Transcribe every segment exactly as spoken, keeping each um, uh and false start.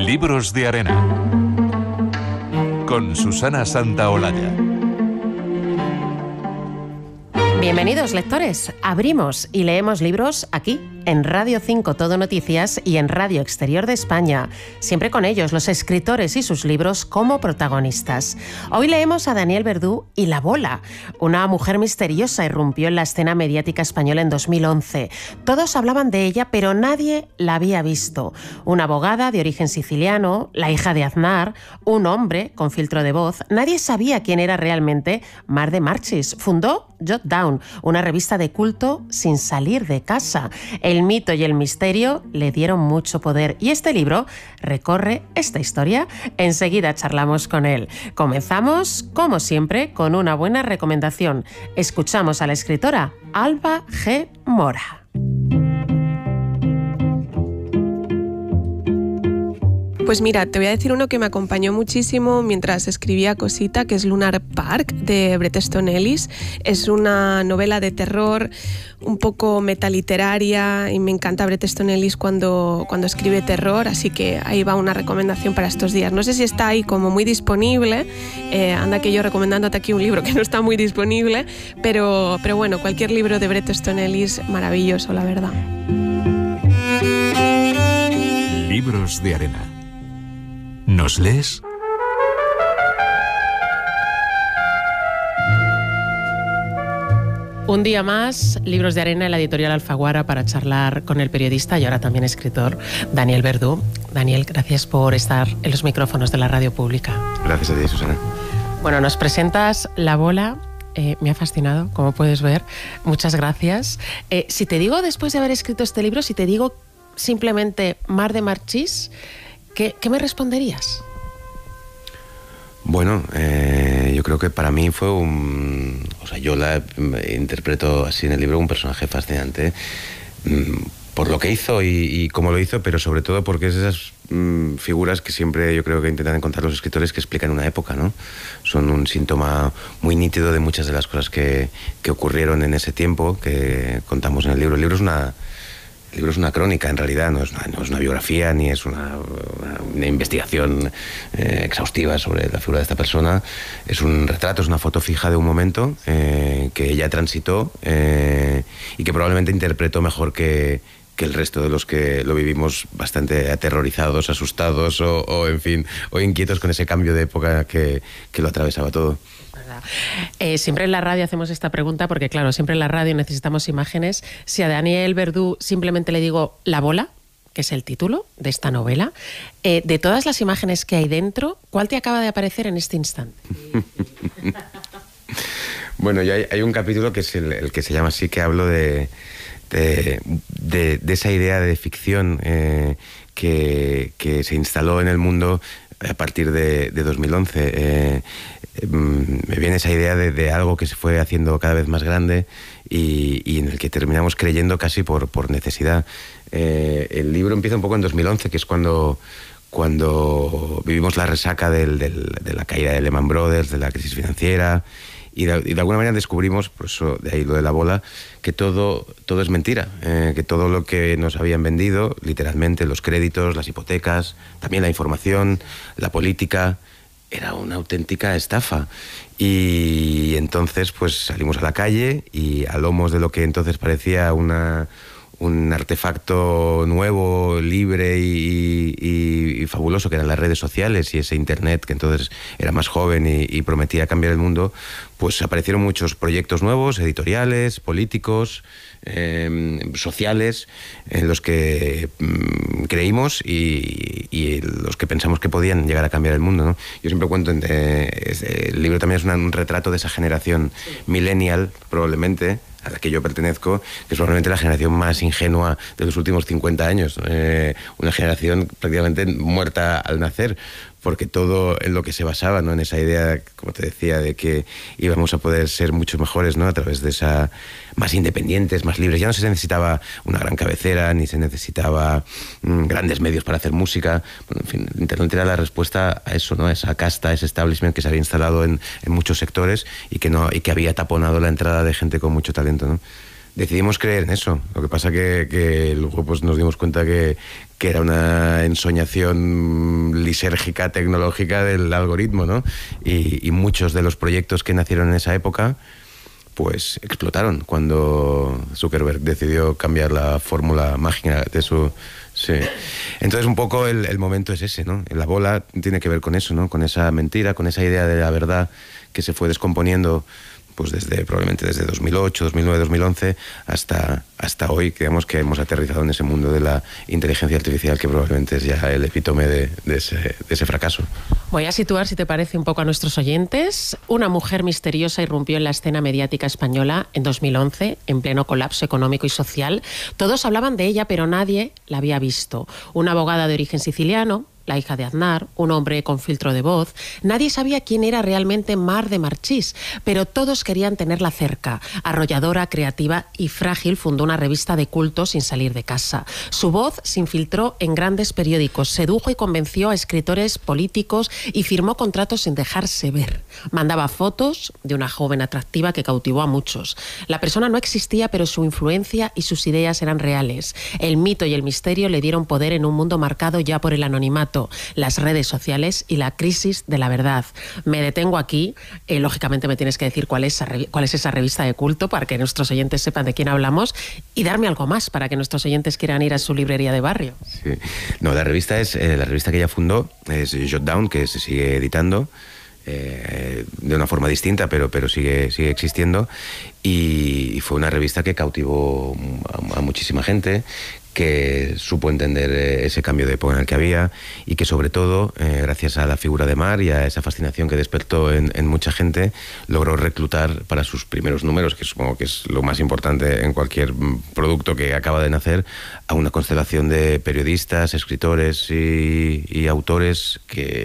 Libros de Arena con Susana Santaolalla. Bienvenidos, lectores. Abrimos y leemos libros aquí, en Radio cinco Todo Noticias y en Radio Exterior de España. Siempre con ellos, los escritores y sus libros como protagonistas. Hoy leemos a Daniel Verdú y La Bola. Una mujer misteriosa irrumpió en la escena mediática española en dos mil once. Todos hablaban de ella, pero nadie la había visto. Una abogada de origen siciliano, la hija de Aznar, un hombre con filtro de voz. Nadie sabía quién era realmente Mar de Marchis. Fundó Jot Down, una revista de culto sin salir de casa. El mito y el misterio le dieron mucho poder y este libro recorre esta historia. Enseguida charlamos con él. Comenzamos, como siempre, con una buena recomendación. Escuchamos a la escritora Alba G. Mora. Pues mira, te voy a decir uno que me acompañó muchísimo mientras escribía Cosita, que es Lunar Park, de Bret Easton Ellis. Es una novela de terror, un poco metaliteraria, y me encanta Bret Easton Ellis cuando, cuando escribe terror, así que ahí va una recomendación para estos días. No sé si está ahí como muy disponible, eh, anda que yo recomendándote aquí un libro que no está muy disponible, pero, pero bueno, cualquier libro de Bret Easton Ellis, maravilloso, la verdad. Libros de Arena. ¿Nos lees? Un día más, Libros de Arena en la editorial Alfaguara para charlar con el periodista y ahora también escritor Daniel Verdú. Daniel, gracias por estar en los micrófonos de la radio pública. Gracias a ti, Susana. Bueno, nos presentas La Bola. Eh, me ha fascinado, como puedes ver. Muchas gracias. Eh, si te digo, después de haber escrito este libro, si te digo simplemente Mar de Marchis, ¿Qué, ¿Qué me responderías? Bueno, eh, yo creo que para mí fue un... O sea, yo la interpreto así en el libro, un personaje fascinante por lo que hizo y, y cómo lo hizo, pero sobre todo porque es esas mm, figuras que siempre yo creo que intentan encontrar los escritores que explican una época, ¿no? Son un síntoma muy nítido de muchas de las cosas que, que ocurrieron en ese tiempo que contamos en el libro. El libro es una... El libro es una crónica, en realidad, no es una, no es una biografía ni es una, una, una investigación eh, exhaustiva sobre la figura de esta persona. Es un retrato, es una foto fija de un momento eh, que ella transitó eh, y que probablemente interpretó mejor que, que el resto de los que lo vivimos bastante aterrorizados, asustados o, o en fin, o inquietos con ese cambio de época que, que lo atravesaba todo. Eh, siempre en la radio hacemos esta pregunta porque, claro, siempre en la radio necesitamos imágenes. Si a Daniel Verdú simplemente le digo La Bola, que es el título de esta novela, eh, de todas las imágenes que hay dentro, ¿cuál te acaba de aparecer en este instante? Bueno, ya hay, hay un capítulo que es el, el que se llama así, que hablo de, de, de, de esa idea de ficción eh, que, que se instaló en el mundo a partir de, de dos mil once. Eh, me viene esa idea de, de algo que se fue haciendo cada vez más grande y, y en el que terminamos creyendo casi por, por necesidad. Eh, el libro empieza un poco en dos mil once, que es cuando, cuando vivimos la resaca del, del, de la caída de Lehman Brothers, de la crisis financiera, y de, y de alguna manera descubrimos, por eso de ahí lo de La Bola, que todo, todo es mentira, eh, que todo lo que nos habían vendido, literalmente, los créditos, las hipotecas, también la información, la política, era una auténtica estafa. Y entonces pues salimos a la calle y a lomos de lo que entonces parecía una, un artefacto nuevo, libre y, y, y fabuloso, que eran las redes sociales y ese internet que entonces era más joven y, y prometía cambiar el mundo, pues aparecieron muchos proyectos nuevos, editoriales, políticos, eh, sociales, en los que mm, creímos y, y los que pensamos que podían llegar a cambiar el mundo, ¿no? Yo siempre cuento, eh, el libro también es una, un retrato de esa generación millennial, probablemente, a la que yo pertenezco, que es probablemente la generación más ingenua de los últimos cincuenta años, eh, una generación prácticamente muerta al nacer, porque todo en lo que se basaba, ¿no?, en esa idea, como te decía, de que íbamos a poder ser mucho mejores, ¿no?, a través de esa, más independientes, más libres. Ya no se necesitaba una gran cabecera, ni se necesitaba mmm, grandes medios para hacer música. Bueno, en fin, Internet era la respuesta a eso, ¿no?, a esa casta, a ese establishment que se había instalado en, en muchos sectores y que, no, y que había taponado la entrada de gente con mucho talento, ¿no? Decidimos creer en eso. Lo que pasa que, que luego pues nos dimos cuenta que, que era una ensoñación lisérgica tecnológica del algoritmo, ¿no? Y, y muchos de los proyectos que nacieron en esa época pues explotaron cuando Zuckerberg decidió cambiar la fórmula mágica de su... Sí. Entonces un poco el, el momento es ese, ¿no? La bola tiene que ver con eso, ¿no? Con esa mentira, con esa idea de la verdad que se fue descomponiendo pues desde probablemente desde dos mil ocho, dos mil nueve, dos mil once hasta, hasta hoy, que digamos que hemos aterrizado en ese mundo de la inteligencia artificial que probablemente es ya el epítome de, de, ese, de ese fracaso. Voy a situar, si te parece, un poco a nuestros oyentes. Una mujer misteriosa irrumpió en la escena mediática española en dos mil once, en pleno colapso económico y social. Todos hablaban de ella, pero nadie la había visto. Una abogada de origen siciliano, la hija de Aznar, un hombre con filtro de voz. Nadie sabía quién era realmente Mar de Marchís, pero todos querían tenerla cerca. Arrolladora, creativa y frágil, fundó una revista de culto sin salir de casa. Su voz se infiltró en grandes periódicos, sedujo y convenció a escritores políticos y firmó contratos sin dejarse ver. Mandaba fotos de una joven atractiva que cautivó a muchos. La persona no existía, pero su influencia y sus ideas eran reales. El mito y el misterio le dieron poder en un mundo marcado ya por el anonimato, las redes sociales y la crisis de la verdad. Me detengo aquí. Eh, lógicamente me tienes que decir cuál es, cuál es esa revista de culto para que nuestros oyentes sepan de quién hablamos y darme algo más para que nuestros oyentes quieran ir a su librería de barrio. Sí. No, la revista es eh, la revista que ella fundó, es Jotdown, que se sigue editando eh, de una forma distinta, pero, pero sigue, sigue existiendo, y, y fue una revista que cautivó a, a muchísima gente, que supo entender ese cambio de época en el que había y que sobre todo, eh, gracias a la figura de Mar y a esa fascinación que despertó en, en mucha gente, logró reclutar para sus primeros números, que supongo que es lo más importante en cualquier producto que acaba de nacer, a una constelación de periodistas, escritores y, y autores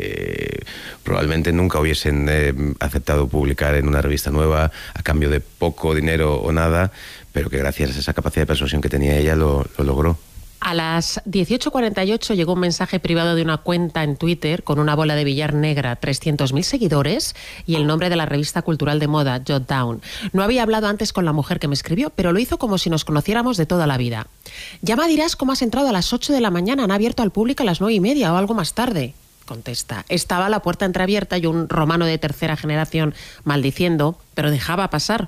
que probablemente nunca hubiesen eh, aceptado publicar en una revista nueva a cambio de poco dinero o nada, pero que gracias a esa capacidad de persuasión que tenía ella lo, lo logró. A las dieciocho cuarenta y ocho llegó un mensaje privado de una cuenta en Twitter con una bola de billar negra, trescientos mil seguidores y el nombre de la revista cultural de moda, Jotdown. No había hablado antes con la mujer que me escribió, pero lo hizo como si nos conociéramos de toda la vida. Ya me dirás cómo has entrado a las ocho de la mañana, han abierto al público a las nueve y media o algo más tarde. Contesta, estaba la puerta entreabierta y un romano de tercera generación maldiciendo, pero dejaba pasar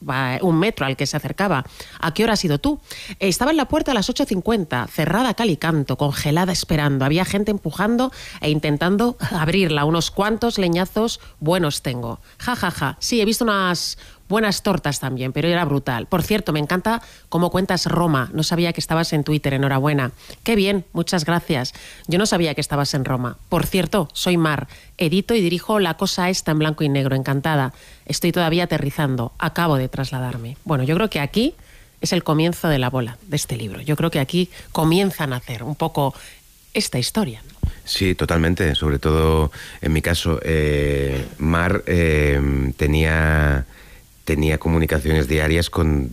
un metro al que se acercaba. ¿A qué hora has ido tú? Estaba en la puerta a las ocho cincuenta, cerrada a cal y canto, congelada esperando. Había gente empujando e intentando abrirla. Unos cuantos leñazos buenos tengo. Ja, ja, ja. Sí, he visto unas buenas tortas también, pero era brutal. Por cierto, me encanta cómo cuentas Roma. No sabía que estabas en Twitter, enhorabuena. Qué bien, muchas gracias. Yo no sabía que estabas en Roma. Por cierto, soy Mar. Edito y dirijo La Cosa Esta en blanco y negro. Encantada. Estoy todavía aterrizando. Acabo de trasladarme. Bueno, yo creo que aquí es el comienzo de la bola, de este libro. Yo creo que aquí comienza a nacer un poco esta historia, ¿no? Sí, totalmente. Sobre todo, en mi caso, eh, Mar eh, tenía... tenía comunicaciones diarias con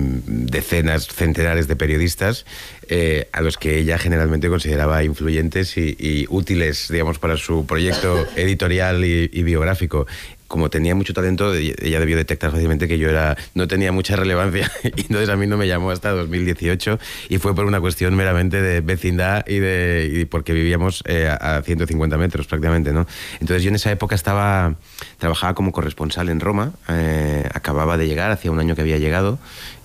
decenas, centenares de periodistas eh, a los que ella generalmente consideraba influyentes y, y útiles, digamos, para su proyecto editorial y, y biográfico. Como tenía mucho talento, ella debió detectar fácilmente que yo era no tenía mucha relevancia y entonces a mí no me llamó hasta dos mil dieciocho y fue por una cuestión meramente de vecindad y, de, y porque vivíamos eh, a ciento cincuenta metros prácticamente, ¿no? Entonces yo en esa época estaba trabajaba como corresponsal en Roma, eh, acababa de llegar, hacía un año que había llegado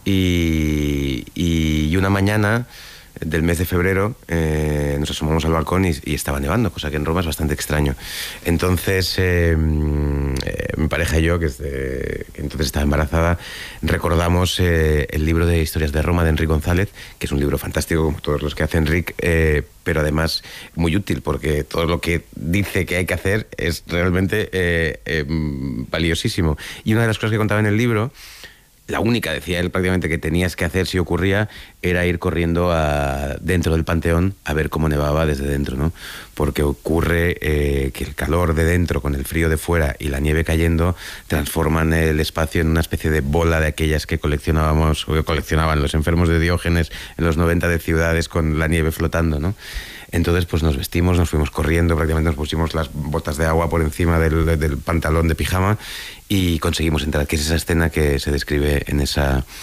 y, y una mañana del mes de febrero eh, nos asomamos al balcón y, y estaba nevando, cosa que en Roma es bastante extraño. Entonces eh, eh, mi pareja y yo, que, es de, que entonces estaba embarazada, recordamos eh, el libro de Historias de Roma de Enric González, que es un libro fantástico como todos los que hace Enric, eh, pero además muy útil porque todo lo que dice que hay que hacer es realmente eh, eh, valiosísimo. Y una de las cosas que contaba en el libro, la única, decía él, prácticamente que tenías que hacer si ocurría, era ir corriendo a, dentro del Panteón a ver cómo nevaba desde dentro, ¿no? Porque ocurre eh, que el calor de dentro con el frío de fuera y la nieve cayendo transforman el espacio en una especie de bola de aquellas que coleccionábamos o que coleccionaban los enfermos de Diógenes en los noventa de ciudades con la nieve flotando, ¿no? Entonces pues nos vestimos, nos fuimos corriendo, prácticamente nos pusimos las botas de agua por encima del, del pantalón de pijama y conseguimos entrar, que es esa escena que se describe en esa,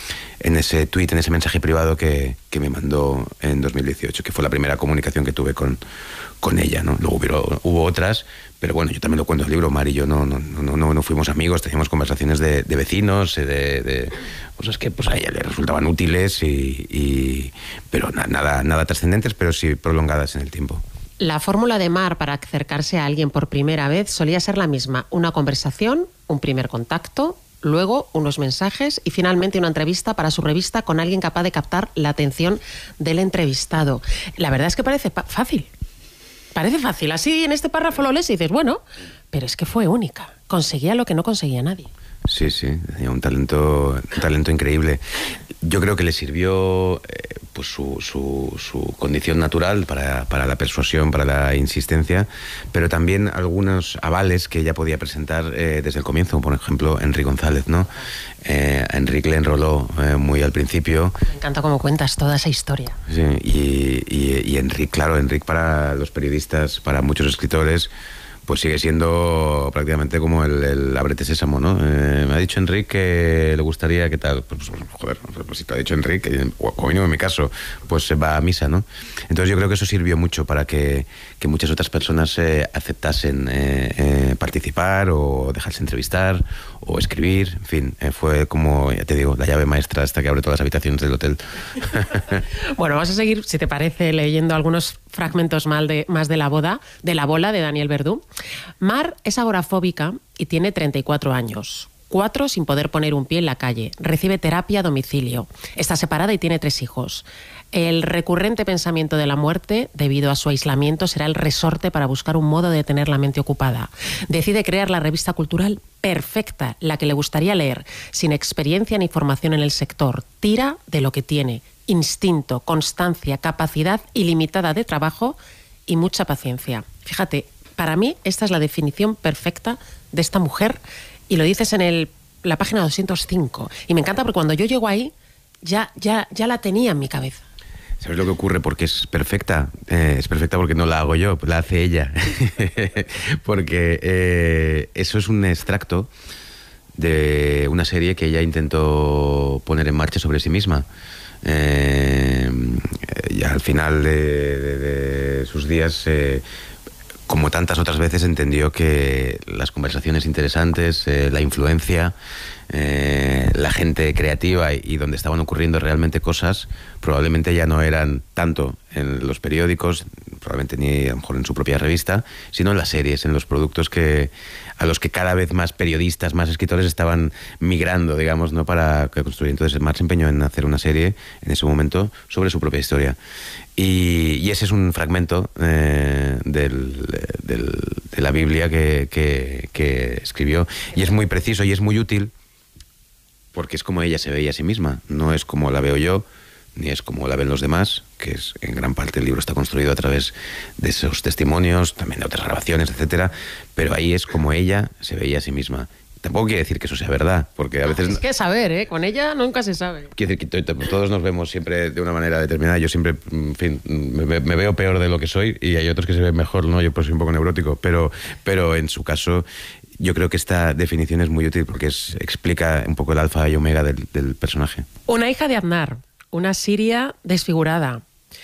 en ese tuit, en ese mensaje privado que, que me mandó en dos mil dieciocho, que fue la primera comunicación que tuve con, con ella, ¿no? Luego hubo, hubo otras, pero bueno, yo también lo cuento en el libro. Mar y yo no, no, no, no, no fuimos amigos, teníamos conversaciones de, de vecinos, de, de cosas que pues a ella le resultaban útiles, y, y, pero na, nada, nada trascendentes, pero sí prolongadas en el tiempo. La fórmula de Mar para acercarse a alguien por primera vez solía ser la misma: una conversación, un primer contacto, luego unos mensajes y finalmente una entrevista para su revista con alguien capaz de captar la atención del entrevistado. La verdad es que parece fácil. Parece fácil. Así en este párrafo lo lees y dices, bueno, pero es que fue única. Conseguía lo que no conseguía nadie. Sí, sí, tenía un talento, un talento increíble. Yo creo que le sirvió eh, pues su, su, su condición natural para, para la persuasión, para la insistencia, pero también algunos avales que ella podía presentar eh, desde el comienzo. Por ejemplo, Enric González, ¿no? Eh, a Enric le enroló eh, muy al principio. Me encanta cómo cuentas toda esa historia. Sí, y, y, y Enric, claro, Enric para los periodistas, para muchos escritores, pues sigue siendo prácticamente como el, el Ábrete Sésamo, ¿no? Eh, me ha dicho Enric que le gustaría, ¿qué tal? Pues, pues joder, pues si te ha dicho Enric, o como mínimo en mi caso, pues se va a misa, ¿no? Entonces yo creo que eso sirvió mucho para que, que muchas otras personas eh, aceptasen eh, eh, participar o dejarse entrevistar o escribir, en fin, eh, fue como, ya te digo, la llave maestra hasta que abre todas las habitaciones del hotel. Bueno, vamos a seguir, si te parece, leyendo algunos fragmentos más de, más de la boda, de la bola de Daniel Verdú. Mar es agorafóbica y tiene treinta y cuatro años. Cuatro sin poder poner un pie en la calle. Recibe terapia a domicilio. Está separada y tiene tres hijos. El recurrente pensamiento de la muerte, debido a su aislamiento, será el resorte para buscar un modo de tener la mente ocupada. Decide crear la revista cultural perfecta, la que le gustaría leer, sin experiencia ni formación en el sector. Tira de lo que tiene: instinto, constancia, capacidad ilimitada de trabajo y mucha paciencia. Fíjate, para mí esta es la definición perfecta de esta mujer, y lo dices en el, la página doscientos cinco. Y me encanta porque cuando yo llego ahí, ya, ya, ya la tenía en mi cabeza. ¿Sabes lo que ocurre? Porque es perfecta. Eh, es perfecta porque no la hago yo, la hace ella. Porque eh, eso es un extracto de una serie que ella intentó poner en marcha sobre sí misma. Eh, ya al final de, de, de sus días, eh, como tantas otras veces, entendió que las conversaciones interesantes, eh, la influencia, eh, la gente creativa y, y donde estaban ocurriendo realmente cosas, probablemente ya no eran tanto en los periódicos, probablemente ni a lo mejor en su propia revista, sino en las series, en los productos que a los que cada vez más periodistas, más escritores estaban migrando, digamos, ¿no? Para construir. Entonces Mar se empeñó en hacer una serie en ese momento sobre su propia historia. Y, y ese es un fragmento eh, del, del, de la Biblia que, que, que escribió. Y es muy preciso y es muy útil porque es como ella se veía a sí misma. No es como la veo yo, ni es como la ven los demás, que es en gran parte el libro está construido a través de esos testimonios, también de otras grabaciones, etcétera. Pero ahí es como ella se veía a sí misma. Tampoco quiere decir que eso sea verdad, porque a veces... Es que saber, ¿eh? Con ella nunca se sabe. Quiere decir que todos nos vemos siempre de una manera determinada. Yo siempre, en fin, me, me veo peor de lo que soy y hay otros que se ven mejor, ¿no? Yo pues soy un poco neurótico, pero, pero en su caso yo creo que esta definición es muy útil porque es, explica un poco el alfa y omega del, del personaje. Una hija de Aznar, una siria desfigurada,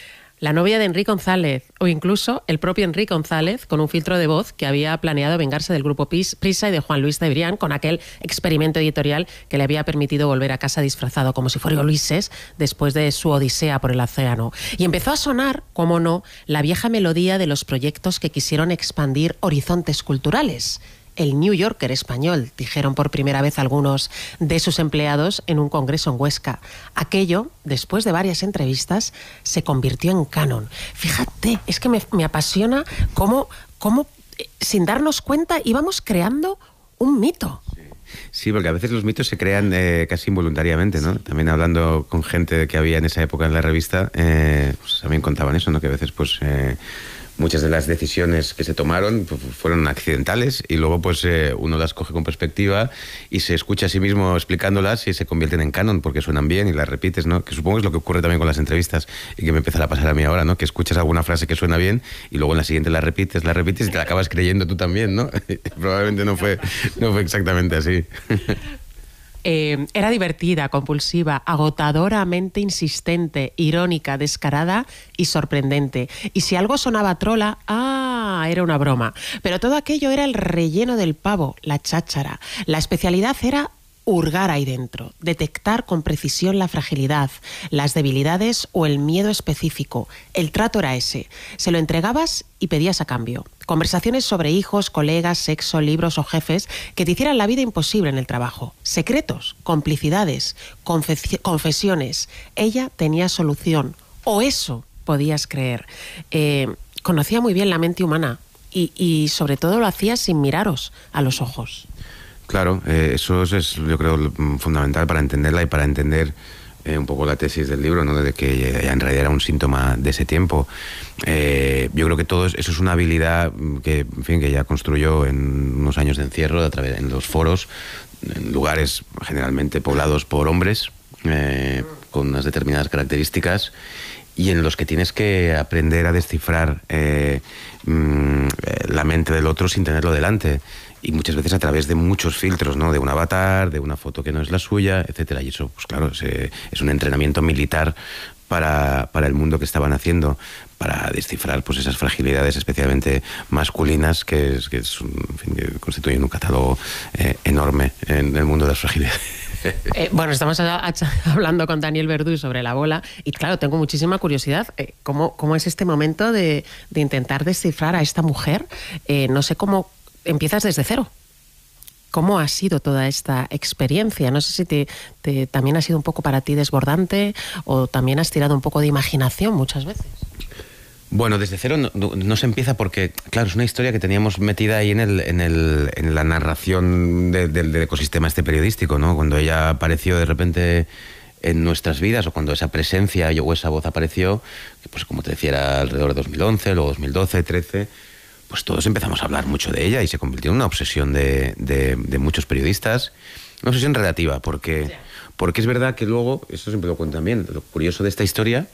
la novia de Enric González, o incluso el propio Enric González, con un filtro de voz que había planeado vengarse del grupo Prisa y de Juan Luis de Brián con aquel experimento editorial que le había permitido volver a casa disfrazado como si fuera Ulises después de su odisea por el océano. Y empezó a sonar, cómo no, la vieja melodía de los proyectos que quisieron expandir horizontes culturales. El New Yorker español, dijeron por primera vez algunos de sus empleados en un congreso en Huesca. Aquello, después de varias entrevistas, se convirtió en canon. Fíjate, es que me, me apasiona cómo, cómo, sin darnos cuenta, íbamos creando un mito. Sí, porque a veces los mitos se crean eh, casi involuntariamente, ¿no? También hablando con gente que había en esa época en la revista, eh, pues también contaban eso, ¿no? Que a veces, pues... Eh, muchas de las decisiones que se tomaron fueron accidentales y luego pues eh, uno las coge con perspectiva y se escucha a sí mismo explicándolas y se convierten en canon porque suenan bien y las repites, ¿no? Que supongo es lo que ocurre también con las entrevistas y que me empezará a pasar a mí ahora, ¿no? Que escuchas alguna frase que suena bien y luego en la siguiente la repites, la repites y te la acabas creyendo tú también, ¿no? Probablemente no fue, no fue exactamente así. Eh, era divertida, compulsiva, agotadoramente insistente, irónica, descarada y sorprendente. Y si algo sonaba trola, ¡ah! Era una broma. Pero todo aquello era el relleno del pavo, la cháchara. La especialidad era hurgar ahí dentro, detectar con precisión la fragilidad, las debilidades o el miedo específico. El trato era ese. Se lo entregabas y pedías a cambio. Conversaciones sobre hijos, colegas, sexo, libros o jefes que te hicieran la vida imposible en el trabajo. Secretos, complicidades, confes- confesiones. Ella tenía solución. O eso podías creer. Eh, conocía muy bien la mente humana y, y sobre todo lo hacía sin miraros a los ojos. Claro, eh, eso es, yo creo, fundamental para entenderla y para entender eh, un poco la tesis del libro, ¿no? De que en realidad era un síntoma de ese tiempo. Eh, yo creo que todo eso es una habilidad que, en fin, que ella construyó en unos años de encierro a través en los foros, en lugares generalmente poblados por hombres eh, con unas determinadas características, y en los que tienes que aprender a descifrar eh, mmm, la mente del otro sin tenerlo delante. Y muchas veces a través de muchos filtros, ¿no? De un avatar, de una foto que no es la suya, etcétera. Y eso, pues claro, es, es un entrenamiento militar para, para el mundo que estaban haciendo, para descifrar pues esas fragilidades especialmente masculinas que, es, que, es un, en fin, que constituyen un catálogo eh, enorme en el mundo de las fragilidades. Eh, bueno, estamos a, a, hablando con Daniel Verduy sobre la bola y claro, tengo muchísima curiosidad. Eh, ¿cómo, ¿Cómo es este momento de, de intentar descifrar a esta mujer? Eh, no sé cómo... Empiezas desde cero. ¿Cómo ha sido toda esta experiencia? No sé si te, te, también ha sido un poco para ti desbordante o también has tirado un poco de imaginación muchas veces. Bueno, desde cero no, no, no se empieza porque, claro, es una historia que teníamos metida ahí en, el, en, el, en la narración de, de, del ecosistema este periodístico, ¿no? Cuando ella apareció de repente en nuestras vidas, o cuando esa presencia o esa voz apareció, que pues como te decía era alrededor de dos mil once, luego dos mil doce, trece... pues todos empezamos a hablar mucho de ella y se convirtió en una obsesión de, de, de muchos periodistas. Una obsesión relativa, porque, porque es verdad que luego, eso siempre lo cuento también, lo curioso de esta historia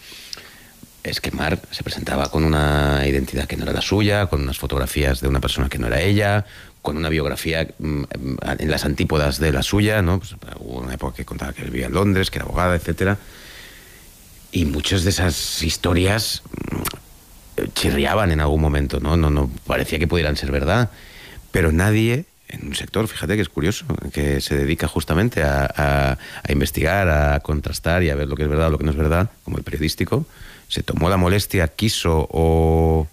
es que Mar se presentaba con una identidad que no era la suya, con unas fotografías de una persona que no era ella, con una biografía en las antípodas de la suya, ¿no? Pues hubo una época que contaba que vivía en Londres, que era abogada, etcétera. Y muchas de esas historias chirriaban en algún momento, ¿no? No, no parecía que pudieran ser verdad, pero nadie en un sector, fíjate que es curioso, que se dedica justamente a, a, a investigar, a contrastar y a ver lo que es verdad o lo que no es verdad, como el periodístico, se tomó la molestia, quiso o,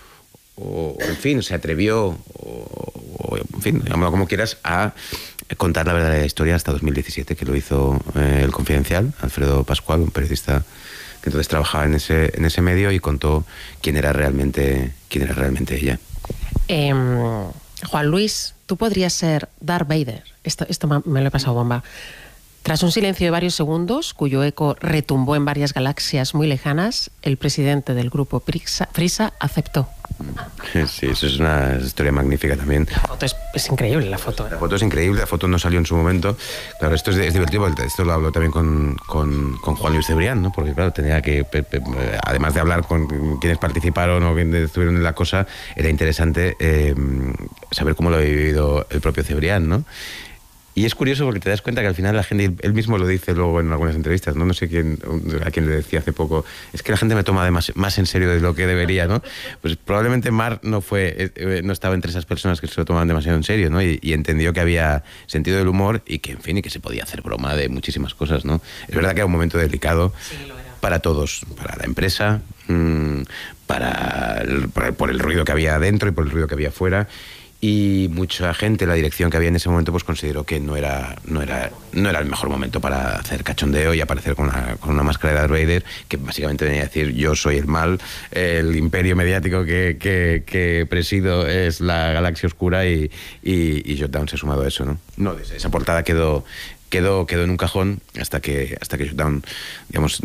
o en fin, se atrevió o, o en fin, llámalo como quieras, a contar la verdadera historia hasta dos mil diecisiete, que lo hizo eh, El Confidencial, Alfredo Pascual, un periodista que entonces trabajaba en ese, en ese medio y contó quién era realmente, quién era realmente ella. Eh, Juan Luis, tú podrías ser Darth Vader. Esto, esto me lo he pasado bomba. Tras un silencio de varios segundos, cuyo eco retumbó en varias galaxias muy lejanas, el presidente del grupo Frisa, Frisa aceptó. Sí, eso es una historia magnífica también. La foto es, es increíble, la foto. La foto es increíble, la foto no salió en su momento. Claro, esto es, es divertido, esto lo hablo también con, con, con Juan Luis Cebrián, ¿no? Porque claro, tenía que, pe, pe, además de hablar con quienes participaron o quienes estuvieron en la cosa, era interesante eh, saber cómo lo había vivido el propio Cebrián, ¿no? Y es curioso porque te das cuenta que al final la gente, él mismo lo dice luego en algunas entrevistas, no no sé quién, a quién le decía hace poco, es que la gente me toma más, más en serio de lo que debería, ¿no? Pues probablemente Mar no fue, no estaba entre esas personas que se lo tomaban demasiado en serio, ¿no? Y, y entendió que había sentido del humor y que, en fin, y que se podía hacer broma de muchísimas cosas, ¿no? Es verdad que era un momento delicado para todos, para la empresa, mmm, para el, por, por el ruido que había adentro y por el ruido que había afuera. Y mucha gente, la dirección que había en ese momento, pues consideró que no era, no era, no era el mejor momento para hacer cachondeo y aparecer con una, con una máscara de Darth Vader, que básicamente venía a decir: yo soy el mal, el imperio mediático que, que, que presido es la galaxia oscura, y, y, y Shutdown se ha sumado a eso, ¿no? No, esa portada quedó... Quedó, quedó en un cajón hasta que hasta que Shutdown, digamos,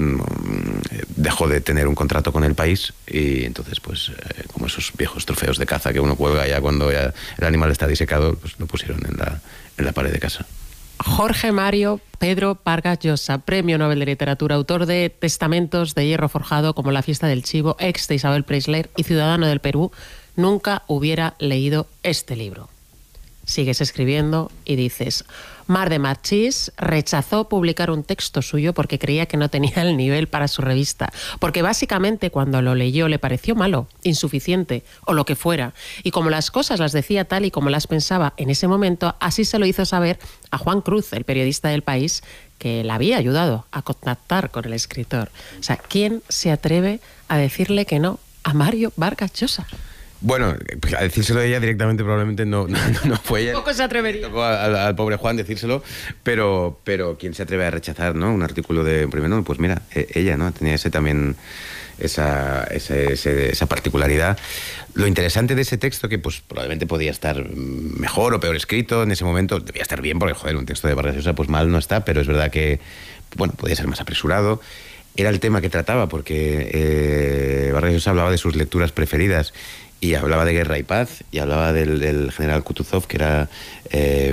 dejó de tener un contrato con el país, y entonces, pues, eh, como esos viejos trofeos de caza que uno cuelga ya cuando ya el animal está disecado, pues lo pusieron en la, en la pared de casa. Jorge Mario Pedro Vargas Llosa, Premio Nobel de Literatura, autor de Testamentos de hierro forjado como La fiesta del chivo, ex de Isabel Preisler y ciudadano del Perú, nunca hubiera leído este libro. sigues escribiendo y dices: Mar de Marchís rechazó publicar un texto suyo porque creía que no tenía el nivel para su revista, porque básicamente cuando lo leyó le pareció malo, insuficiente o lo que fuera, y como las cosas las decía tal y como las pensaba en ese momento, así se lo hizo saber a Juan Cruz, el periodista del País, que le había ayudado a contactar con el escritor. O sea, ¿quién se atreve a decirle que no a Mario Vargas Llosa? Bueno, pues a decírselo a ella directamente probablemente no, no, no fue ella. Poco se atrevería. Tocó al, al pobre Juan decírselo, pero, pero ¿quién se atreve a rechazar, ¿no?, un artículo de un premio Nobel? Pues mira, ella, ¿no? Tenía ese también esa, ese, ese, esa particularidad. Lo interesante de ese texto, que pues probablemente podía estar mejor o peor escrito en ese momento, debía estar bien, porque joder, un texto de Vargas Llosa pues mal no está, pero es verdad que, bueno, podía ser más apresurado. Era el tema que trataba, porque eh, Vargas Llosa hablaba de sus lecturas preferidas, y hablaba de Guerra y Paz, y hablaba del, del general Kutuzov, que era eh,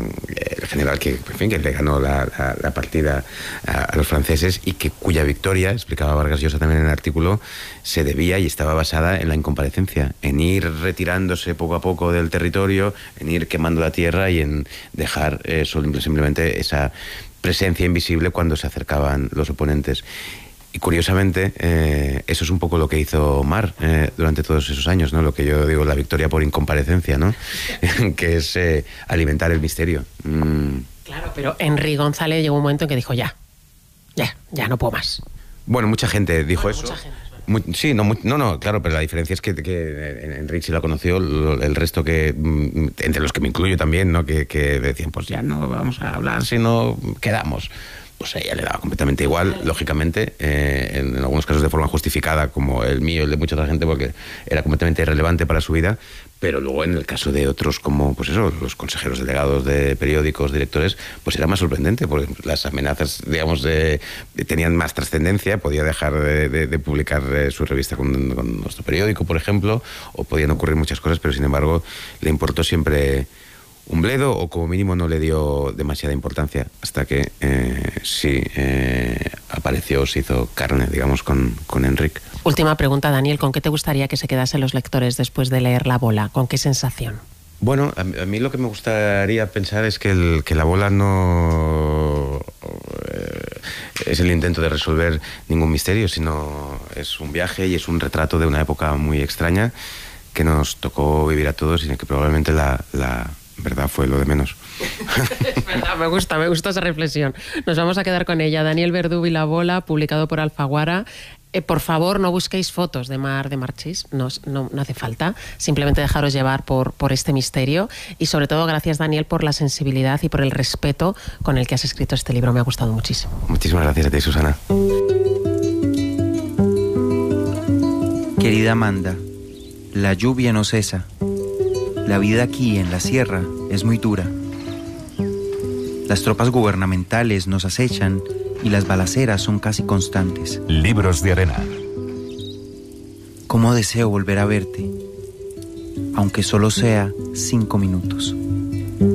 el general que, en fin, que le ganó la, la, la partida a, a los franceses, y que cuya victoria, explicaba Vargas Llosa también en el artículo, se debía y estaba basada en la incomparecencia, en ir retirándose poco a poco del territorio, en ir quemando la tierra y en dejar eh, simplemente esa presencia invisible cuando se acercaban los oponentes. Y curiosamente, eh, eso es un poco lo que hizo Mar eh, durante todos esos años, ¿no? Lo que yo digo, la victoria por incomparecencia, ¿no? Que es eh, alimentar el misterio. Mm. Claro, pero Henry González llegó un momento en que dijo: ya, ya, ya no puedo más. Bueno, mucha gente dijo bueno, eso. Mucha gente, Muy, sí, no, muy, no, no, claro, pero la diferencia es que, que Enrique sí la conoció, lo, el resto que, entre los que me incluyo también, ¿no? Que, que decían, pues ya no vamos a hablar si no quedamos. Pues a ella le daba completamente igual, lógicamente, eh, en, en algunos casos de forma justificada, como el mío y el de mucha otra gente, porque era completamente irrelevante para su vida, pero luego en el caso de otros, como pues eso, los consejeros delegados de periódicos, directores, pues era más sorprendente, porque las amenazas, digamos, de, de, tenían más trascendencia, podía dejar de, de, de publicar eh, su revista con, con nuestro periódico, por ejemplo, o podían ocurrir muchas cosas, pero sin embargo le importó siempre un bledo, o como mínimo no le dio demasiada importancia, hasta que eh, sí eh, apareció, se hizo carne, digamos, con, con Enrique. Última pregunta, Daniel, ¿con qué te gustaría que se quedasen los lectores después de leer La Bola? ¿Con qué sensación? Bueno, a, a mí lo que me gustaría pensar es que, el, que La Bola no eh, es el intento de resolver ningún misterio, sino es un viaje y es un retrato de una época muy extraña que nos tocó vivir a todos y en que probablemente la... la verdad fue lo de menos. Es verdad, me gusta, me gusta esa reflexión. Nos vamos a quedar con ella. Daniel Verdú y La Bola, publicado por Alfaguara. Eh, por favor, no busquéis fotos de Mar de Marchís, no, no, no hace falta. Simplemente dejaros llevar por, por este misterio. Y sobre todo, gracias, Daniel, por la sensibilidad y por el respeto con el que has escrito este libro. Me ha gustado muchísimo. Muchísimas gracias a ti, Susana. Querida Amanda, la lluvia no cesa. La vida aquí en la sierra es muy dura. Las tropas gubernamentales nos acechan y las balaceras son casi constantes. Libros de Arena. Cómo deseo volver a verte, aunque solo sea cinco minutos.